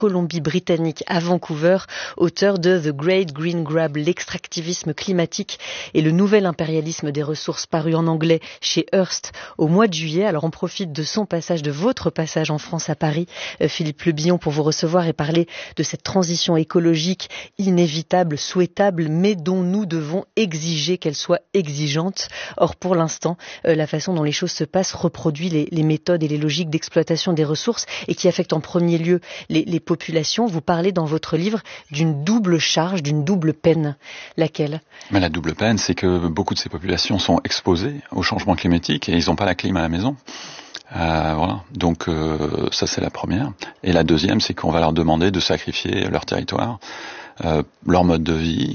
Colombie-Britannique à Vancouver, auteur de The Great Green Grab, l'extractivisme climatique et le nouvel impérialisme des ressources, paru en anglais chez Hearst au mois de juillet. Alors on profite de votre passage en France à Paris, Philippe Le Billon, pour vous recevoir et parler de cette transition écologique inévitable, souhaitable, mais dont nous devons exiger qu'elle soit exigeante. Or pour l'instant, la façon dont les choses se passent reproduit les méthodes et les logiques d'exploitation des ressources et qui affectent en premier lieu les populations. Vous parlez dans votre livre d'une double charge, d'une double peine. Laquelle ? Mais la double peine, c'est que beaucoup de ces populations sont exposées au changement climatique et ils n'ont pas la clim à la maison. Voilà. Donc ça c'est la première. Et la deuxième, c'est qu'on va leur demander de sacrifier leur territoire, leur mode de vie,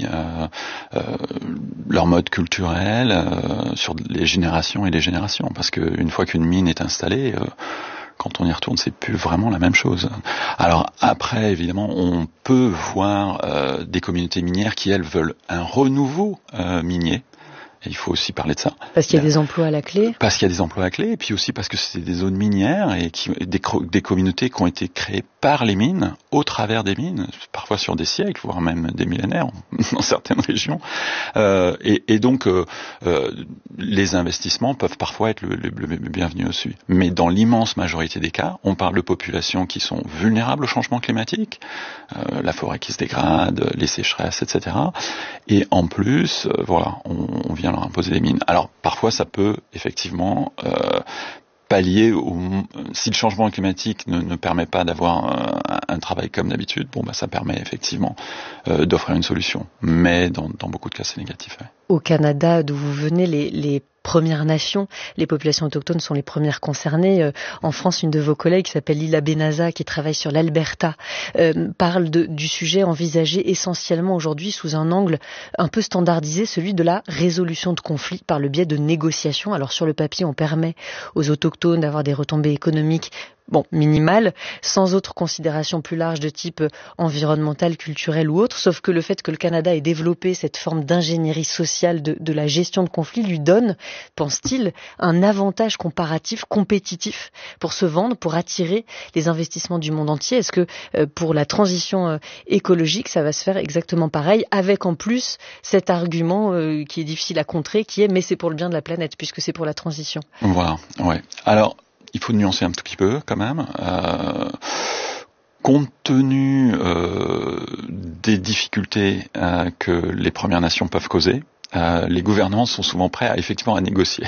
leur mode culturel, sur les générations et les générations. Parce qu'une fois qu'une mine est installée, quand on y retourne, c'est plus vraiment la même chose. Alors après, évidemment, on peut voir des communautés minières qui, elles, veulent un renouveau minier. Et il faut aussi parler de ça. Parce qu'il y a des emplois à la clé. Parce qu'il y a des emplois à la clé, et puis aussi parce que c'est des zones minières et des communautés qui ont été créées par les mines, au travers des mines, parfois sur des siècles, voire même des millénaires dans certaines régions. Et donc, les investissements peuvent parfois être le bienvenu aussi. Mais dans l'immense majorité des cas, on parle de populations qui sont vulnérables au changement climatique, la forêt qui se dégrade, les sécheresses, etc. Et en plus, voilà, on vient leur imposer des mines. Alors parfois ça peut effectivement pallier si le changement climatique ne permet pas d'avoir un travail comme d'habitude, ça permet effectivement d'offrir une solution. Mais dans beaucoup de cas c'est négatif. Ouais. Au Canada, d'où vous venez, les Premières Nations, les populations autochtones sont les premières concernées. En France, une de vos collègues qui s'appelle Lila Benaza, qui travaille sur l'Alberta, parle du sujet envisagé essentiellement aujourd'hui sous un angle un peu standardisé, celui de la résolution de conflits par le biais de négociations. Alors sur le papier, on permet aux autochtones d'avoir des retombées économiques minimale, sans autre considération plus large de type environnemental, culturel ou autre, sauf que le fait que le Canada ait développé cette forme d'ingénierie sociale de la gestion de conflits lui donne, pense-t-il, un avantage comparatif, compétitif pour se vendre, pour attirer les investissements du monde entier. Est-ce que pour la transition écologique, ça va se faire exactement pareil, avec en plus cet argument qui est difficile à contrer, qui est « mais c'est pour le bien de la planète, puisque c'est pour la transition ». Voilà, ouais. Alors, il faut nuancer un tout petit peu quand même. Compte tenu des difficultés que les Premières Nations peuvent causer, les gouvernements sont souvent prêts effectivement à négocier.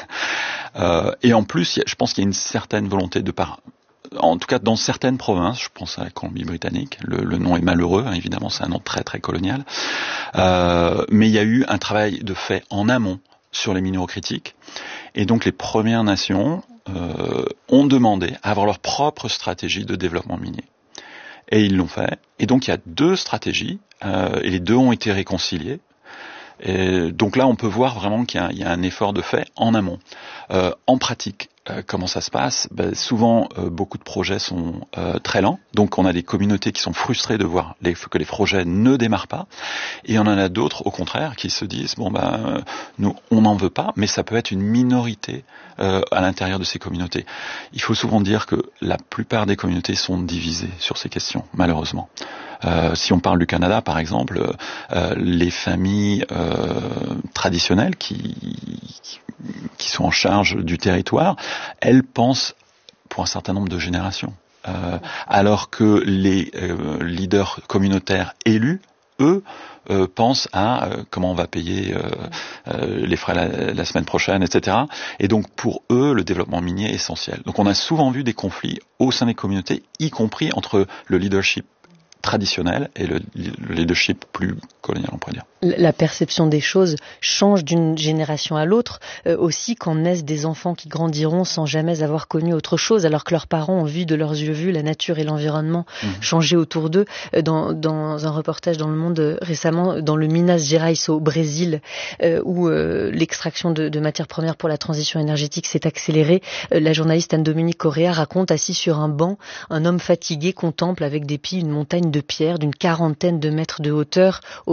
Et en plus, je pense qu'il y a une certaine volonté en tout cas dans certaines provinces, je pense à la Colombie-Britannique, le nom est malheureux, hein, évidemment c'est un nom très très colonial, mais il y a eu un travail de fait en amont sur les minéraux critiques, et donc les Premières Nations ont demandé à avoir leur propre stratégie de développement minier. Et ils l'ont fait. Et donc il y a deux stratégies, et les deux ont été réconciliées. Et donc là, on peut voir vraiment qu'il y a un effort de fait en amont. En pratique, comment ça se passe ? Souvent, beaucoup de projets sont très lents. Donc on a des communautés qui sont frustrées de voir que les projets ne démarrent pas. Et on en a d'autres, au contraire, qui se disent nous, on n'en veut pas, mais ça peut être une minorité à l'intérieur de ces communautés. Il faut souvent dire que la plupart des communautés sont divisées sur ces questions, malheureusement. Si on parle du Canada, par exemple, les familles traditionnelles qui sont en charge du territoire, elles pensent pour un certain nombre de générations. Alors que les leaders communautaires élus, eux, pensent à comment on va payer les frais la semaine prochaine, etc. Et donc pour eux, le développement minier est essentiel. Donc on a souvent vu des conflits au sein des communautés, y compris entre le leadership traditionnel et le leadership plus colonial, on pourrait dire. La perception des choses change d'une génération à l'autre, aussi quand naissent des enfants qui grandiront sans jamais avoir connu autre chose, alors que leurs parents ont vu de leurs yeux vus la nature et l'environnement changer autour d'eux. Dans un reportage dans Le Monde récemment, dans le Minas Gerais au Brésil, où l'extraction de matières premières pour la transition énergétique s'est accélérée, la journaliste Anne-Dominique Correa raconte, assis sur un banc, un homme fatigué contemple avec dépit une montagne de pierres d'une 40aine de mètres de hauteur au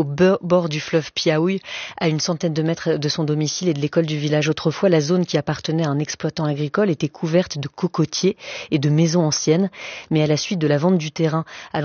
bord du fleuve Piaouy, à une centaine de mètres de son domicile et de l'école du village. Autrefois, la zone qui appartenait à un exploitant agricole était couverte de cocotiers et de maisons anciennes, mais à la suite de la vente du terrain à